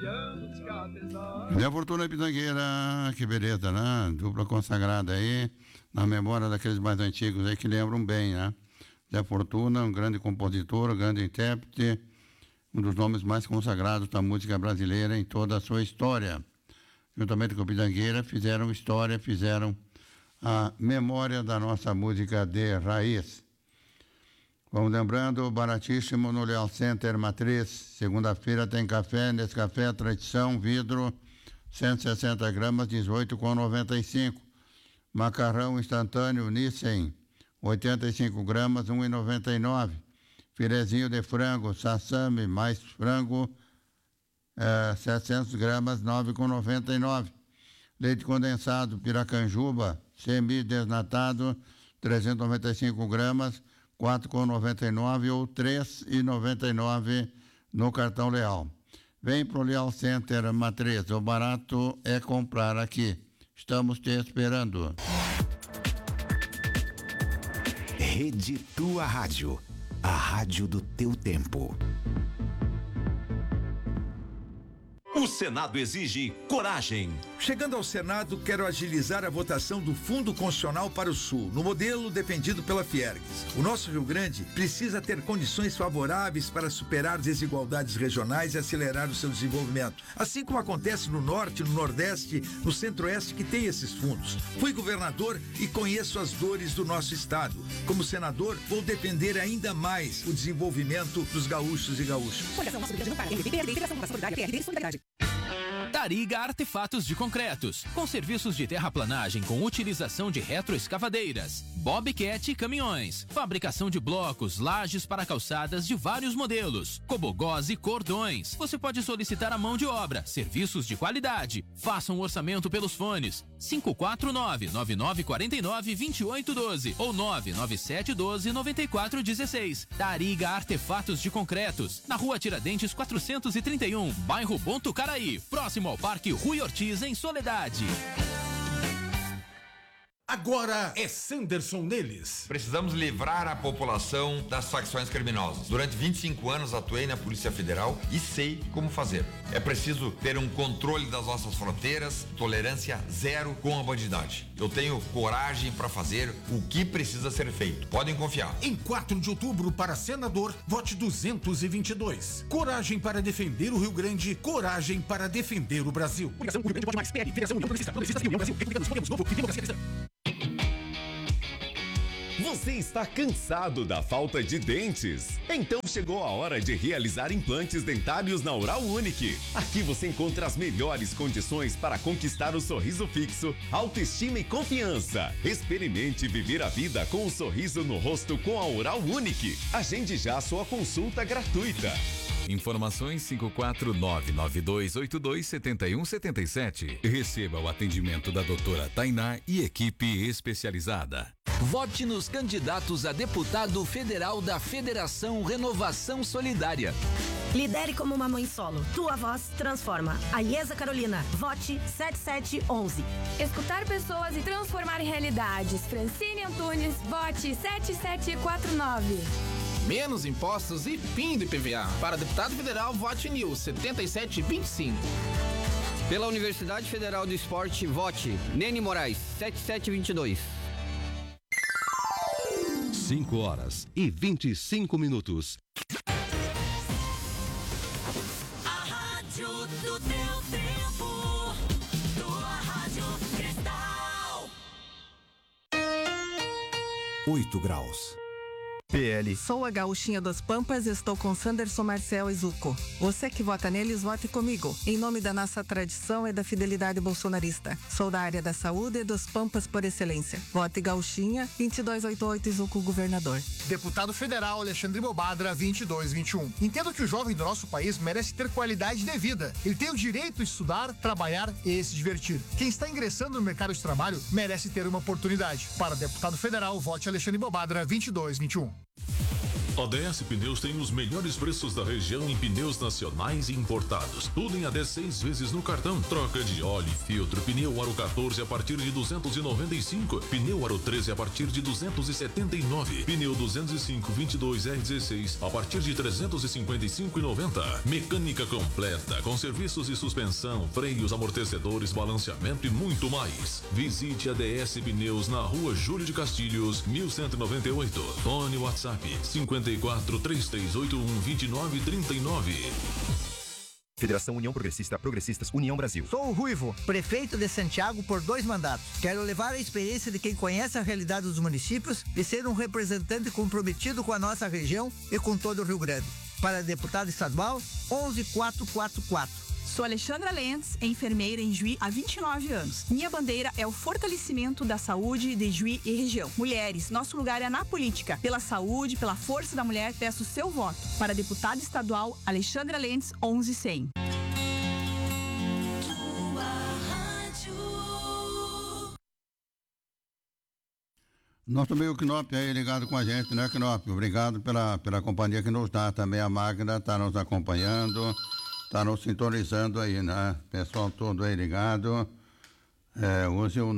Zé Fortuna e Pitangueira, que beleza, né? Dupla consagrada aí, na memória daqueles mais antigos aí que lembram bem, né? Zé Fortuna, um grande compositor, um grande intérprete, um dos nomes mais consagrados da música brasileira em toda a sua história. Juntamente com o Pitangueira, fizeram história, fizeram a memória da nossa música de raiz. Vamos lembrando, baratíssimo no Leal Center Matriz. Segunda-feira tem café, Nescafé Tradição, vidro, 160 gramas, 18,95. Macarrão instantâneo Nissen, 85 gramas, 1,99. Filezinho de frango, Sassami, mais frango, 700 gramas, 9,99. Leite condensado, Piracanjuba, semi-desnatado, 395 gramas, 4,99 ou 3,99 no cartão Leal. Vem pro Leal Center Matriz, o barato é comprar aqui. Estamos te esperando. Rede Tua Rádio, a rádio do teu tempo. O Senado exige coragem. Chegando ao Senado, quero agilizar a votação do Fundo Constitucional para o Sul, no modelo defendido pela Fiergues. O nosso Rio Grande precisa ter condições favoráveis para superar desigualdades regionais e acelerar o seu desenvolvimento. Assim como acontece no Norte, no Nordeste, no Centro-Oeste, que tem esses fundos. Fui governador e conheço as dores do nosso estado. Como senador, vou defender ainda mais o desenvolvimento dos gaúchos e gaúchas. Tariga Artefatos de Concretos, com serviços de terraplanagem com utilização de retroescavadeiras, bobcat e caminhões, fabricação de blocos, lajes para calçadas de vários modelos, cobogós e cordões. Você pode solicitar a mão de obra, serviços de qualidade. Faça um orçamento pelos fones 549-9949-2812 ou 99712-9416. Tariga Artefatos de Concretos, na Rua Tiradentes 431, bairro Bom Tucaraí, próximo ao Parque Rui Ortiz, em Soledade. Agora é Sanderson neles. Precisamos livrar a população das facções criminosas. Durante 25 anos atuei na Polícia Federal e sei como fazer. É preciso ter um controle das nossas fronteiras, tolerância zero com a bandidagem. Eu tenho coragem para fazer o que precisa ser feito. Podem confiar. Em 4 de outubro, para senador, vote 222. Coragem para defender o Rio Grande, coragem para defender o Brasil. União Rio Grande pode mais. PL, Federação União Progressista, União Brasil, Republicanos, Podemos, Novo e Democracia Cristã. Você está cansado da falta de dentes? Então chegou a hora de realizar implantes dentários na Oral Unique. Aqui você encontra as melhores condições para conquistar o sorriso fixo, autoestima e confiança. Experimente viver a vida com um sorriso no rosto com a Oral Unique. Agende já a sua consulta gratuita. Informações 549-9282-7177. Receba o atendimento da doutora Tainá e equipe especializada. Vote nos candidatos a deputado federal da Federação Renovação Solidária. Lidere como uma mãe solo. Tua voz transforma. A Iesa Carolina. Vote 7711. Escutar pessoas e transformar em realidades. Francine Antunes. Vote 7749. Menos impostos e fim do IPVA. Para deputado federal, vote NIL 7725. Pela Universidade Federal do Esporte, vote Nene Moraes 7722. 5h25. A rádio do teu tempo. Tua Rádio Cristal. 8 graus. PL. Sou a gauchinha das Pampas e estou com Sanderson Marcel e Zuco. Você que vota neles, vote comigo. Em nome da nossa tradição e da fidelidade bolsonarista. Sou da área da saúde e dos Pampas por excelência. Vote gauchinha, 2288 e Zuco governador. Deputado Federal Alexandre Bobadra, 2221. Entendo que o jovem do nosso país merece ter qualidade de vida. Ele tem o direito de estudar, trabalhar e se divertir. Quem está ingressando no mercado de trabalho merece ter uma oportunidade. Para deputado federal, vote Alexandre Bobadra, 2221. A DS Pneus tem os melhores preços da região em pneus nacionais e importados. Tudo em até 6 vezes no cartão. Troca de óleo e filtro. Pneu Aro 14 a partir de 295. Pneu Aro 13 a partir de 279. Pneu 205 22 R16 a partir de 355,90. Mecânica completa com serviços de suspensão, freios, amortecedores, balanceamento e muito mais. Visite a DS Pneus na Rua Júlio de Castilhos, 1198. Fone WhatsApp 54 3381 2939. Federação União Progressista, Progressistas União Brasil. Sou o Ruivo, prefeito de Santiago por 2 mandatos. Quero levar a experiência de quem conhece a realidade dos municípios e ser um representante comprometido com a nossa região e com todo o Rio Grande. Para deputado estadual, 11444. Sou Alexandra Lentz, enfermeira em Juí há 29 anos. Minha bandeira é o fortalecimento da saúde de Juí e região. Mulheres, nosso lugar é na política. Pela saúde, pela força da mulher, peço seu voto. Para deputada estadual, Alexandra Lentz, 11100. Nosso amigo Knop aí ligado com a gente, né, Knop? Obrigado pela companhia que nos dá. Também a Magda está nos acompanhando. Está nos sintonizando aí, né? Pessoal todo aí ligado. Use o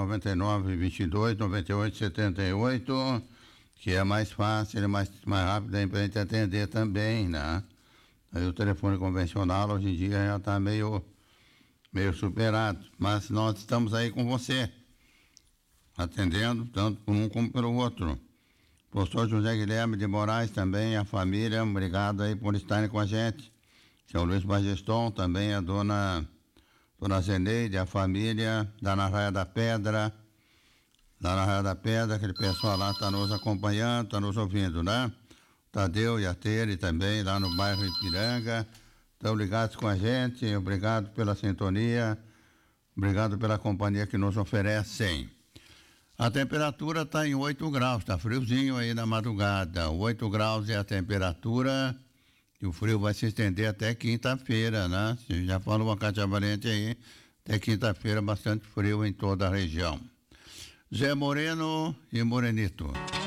999-22-98-78, que é mais fácil e mais rápido aí pra gente atender também, né? Aí o telefone convencional hoje em dia já está meio superado. Mas nós estamos aí com você, atendendo tanto por um como pelo outro. Professor José Guilherme de Moraes também, a família, obrigado aí por estarem com a gente. Seu Luiz Mageston, também a dona Zeneide, a família, lá na Raia da Pedra. Lá na Raia da Pedra, aquele pessoal lá está nos acompanhando, está nos ouvindo, né? Tadeu e a Tere também, lá no bairro Ipiranga. Estão ligados com a gente, obrigado pela sintonia, obrigado pela companhia que nos oferecem. A temperatura está em 8 graus, está friozinho aí na madrugada. 8 graus é a temperatura. E o frio vai se estender até quinta-feira, né? Você já falou a Cátia Valente aí, até quinta-feira bastante frio em toda a região. Zé Moreno e Morenito.